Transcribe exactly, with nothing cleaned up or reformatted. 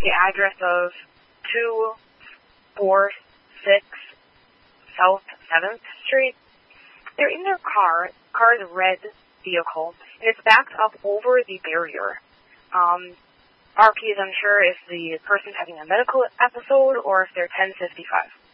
the address of two four six South seventh Street. They're in their car. The car is a red vehicle, and it's backed up over the barrier. Um, R P is unsure if the person's having a medical episode or if they're ten fifty-five.